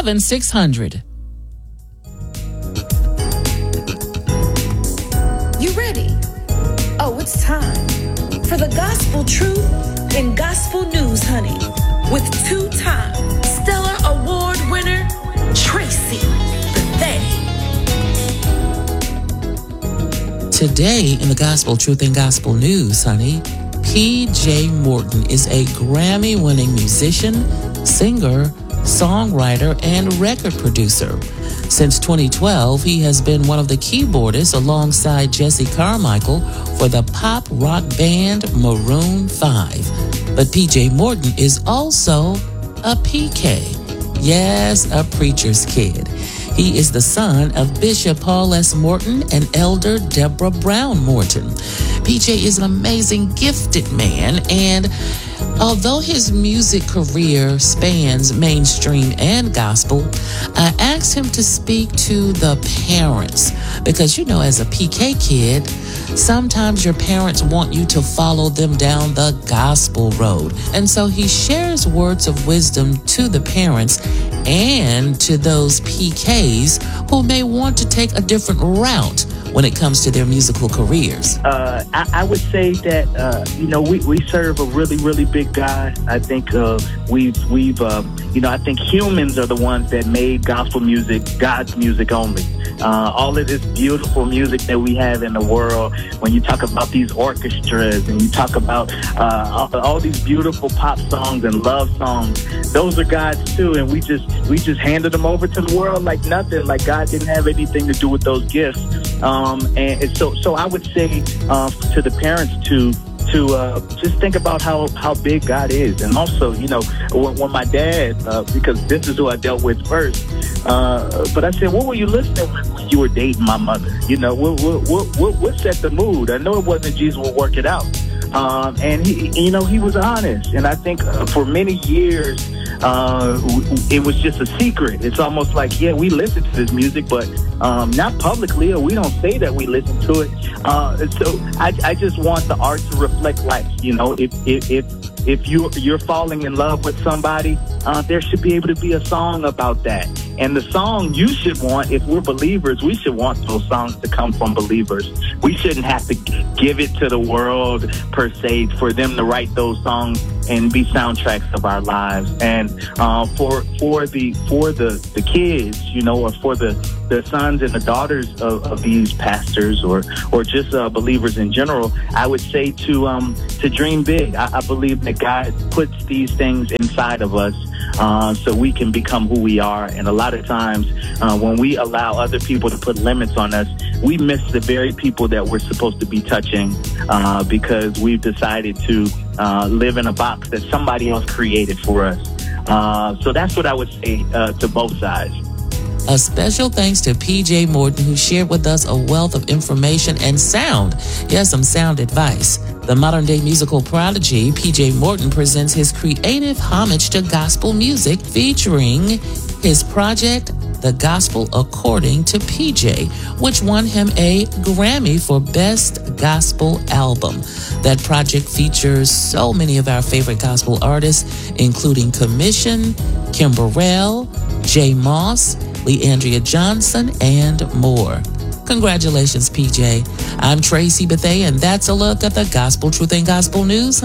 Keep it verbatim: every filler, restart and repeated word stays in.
seven six hundred. You ready? Oh, it's time for the gospel truth and gospel news, honey, with two-time Stellar Award winner Tracy Bethea. Today in the Gospel Truth and Gospel News, honey, P J Morton is a Grammy-winning musician, singer, songwriter, and record producer. Since twenty twelve, he has been one of the keyboardists alongside Jesse Carmichael for the pop rock band Maroon five. But P J Morton is also a P K. Yes, a preacher's kid. He is the son of Bishop Paul S. Morton and Elder Deborah Brown Morton. P J is an amazing, gifted man, and although his music career spans mainstream and gospel, I asked him to speak to the parents because, you know, as a P K kid, sometimes your parents want you to follow them down the gospel road. And so he shares words of wisdom to the parents and to those P Ks who may want to take a different route when it comes to their musical careers. Uh, I, I would say that, uh, you know, we, we serve a really, really big God. I think uh, we've, we've uh, you know, I think humans are the ones that made gospel music God's music only. Uh, all of this beautiful music that we have in the world, when you talk about these orchestras and you talk about uh, all, all these beautiful pop songs and love songs, those are God's too. And we just we just handed them over to the world like nothing, like God didn't have anything to do with those gifts. Um, and so, so I would say uh, to the parents to to uh, just think about how, how big God is. And also, you know, when, when my dad, uh, because this is who I dealt with first, uh, but I said, what were you listening to when you were dating my mother? You know, what, what, what, what set the mood? I know it wasn't Jesus Will Work It Out. Um, and, he, you know, he was honest. And I think uh, for many years, uh, it was just a secret. It's almost like, yeah, we listen to this music, but um, not publicly, or we don't say that we listen to it. Uh, so I, I just want the art to reflect life. You know, if if if, if you, you're falling in love with somebody, uh, there should be able to be a song about that. And the song you should want, if we're believers, we should want those songs to come from believers. We shouldn't have to give it to the world, per se, for them to write those songs and be soundtracks of our lives. And uh, for for the for the, the kids, you know, or for the, the sons and the daughters of, of these pastors, or or just uh, believers in general, I would say to um to dream big. I, I believe that God puts these things inside of us uh, so we can become who we are. And a lot of times, uh, when we allow other people to put limits on us, we miss the very people that we're supposed to be touching uh, because we've decided to uh, live in a box that somebody else created for us. Uh, so that's what I would say uh, to both sides. A special thanks to P J Morton, who shared with us a wealth of information and sound, yes, some sound advice. The modern-day musical prodigy, P J Morton, presents his creative homage to gospel music, featuring his project, The Gospel According to P J, which won him a Grammy for Best Gospel Album. That project features so many of our favorite gospel artists, including Commission, Kim Burrell, Jay Moss, Leandria Johnson, and more. Congratulations, P J. I'm Tracy Bethea, and that's a look at the Gospel Truth and Gospel News.